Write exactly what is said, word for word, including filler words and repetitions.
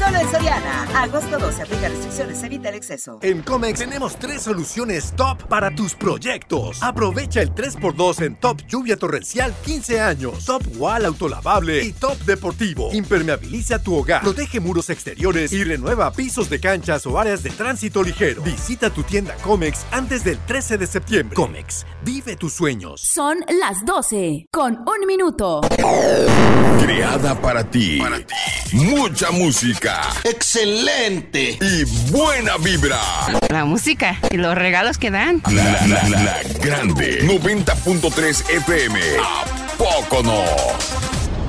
Solo en Soriana. Agosto doce, aplica restricciones, evita el exceso. En Comex tenemos tres soluciones top para tus proyectos. Aprovecha el tres por dos en Top Lluvia Torrencial quince años, Top Wall Autolavable y Top Deportivo. Impermeabiliza tu hogar, protege muros exteriores y renueva pisos de canchas o áreas de tránsito ligero. Visita tu tienda Comex antes del trece de septiembre. Comex, vive tus sueños. Son las doce con un minuto. Creada para ti. Para ti. Mucha música. ¡Excelente! Y buena vibra. La música y los regalos que dan. La, la, la grande. noventa punto tres F M. ¿A poco no?